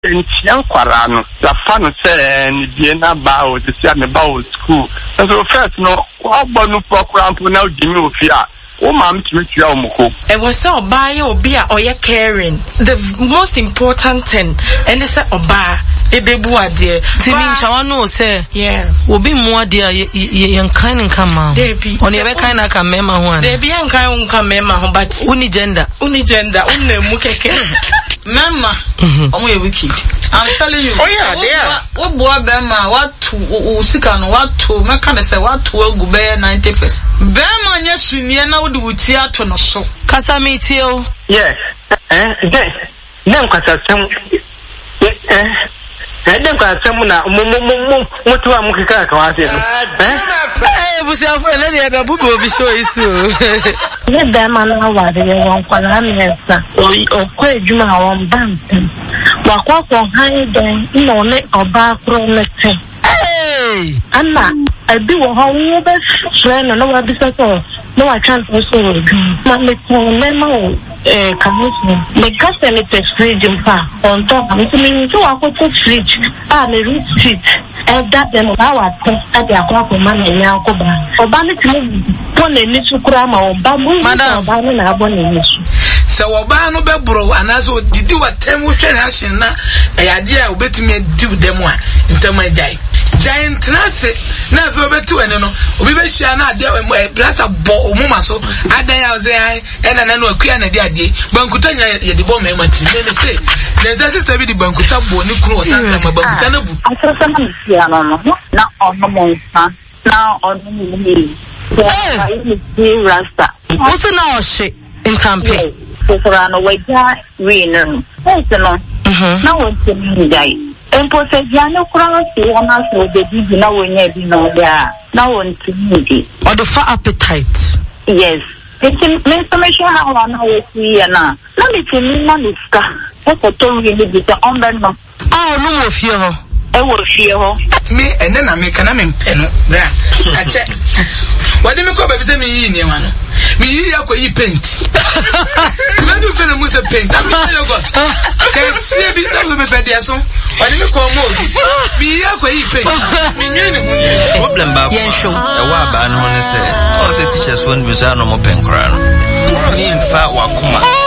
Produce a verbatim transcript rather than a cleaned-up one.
Entian Quarano, la fan say and Diana Bow, the Sian Bow school. And so first no, all Bonu program for now Jimmy Fia. Oh, ma'am, to meet you. It was so buy or beer or your caring. The most important thing, and it's a buy. Ebebua dear. Timin Chawano say, yeah, will be more dear, young kind and come out. They be on your kind of come, Mamma one. They be young kind come, Mamma, but uni gender, uni gender, uni mukeke. Mamma, only a wicked. I'm telling you, oh, yeah, dear. What boy, Bema, what to Usikan, what to Macana say, what to go bear ninety first. Bema, yes, you now do with theatre no so. Casamitio, yes, eh, then, Casam, eh. I don't got someone now. What do I make a car? Eh, was your friend, any boo be so is. Let them allow what they want for Lamesa or quite Juma on Bantam. Walk on high then, no neck or bar from the tent. Hey, Anna, I do a whole best friend and no business. No, I can't also do. My memo. Eh, kamusi. The custom is fridge on top. I mean, so I put the fridge. Ah, the root street. And that them our at the aqua man and now go back. For Bannet, one in this grandma or bamboo, Madame Bannon, I want in so Obano Bebro and also did do what ten motion has na a idea of betting me do them one in Tamajai. Giant Transit, never over two and no, we will share not there when my brother bought Mumaso, I there and I know a queer idea. Bankutanya, the bomb, let me say, there's a sister with the Bankuta Boni Cross and Bankutanabu. I saw someone here, now on the monster, now on me. Yeah, Rasta. What's an hour shit in Tampa? For an away, winner. Now what's the mean? And possess Yano Cross, you want us to the big now when you know there. Now on to me. Or the fat appetite. Yes. It's information how I know we are now. Let me tell you, Manuska. That's a totally bit of umbrella. Oh, no more fear. I will fear me, and then I make an amen pen. I check. What do you call baby? Me in one. Me, you are going to paint. When you feel a must paint, I'm not your God. Can you see a bit of the pedestrian? What do you call more? Me, you are going to paint. Problem about a while, but I know, say, all the teachers won't be no more pen crown. Me, in fact, Wakuma.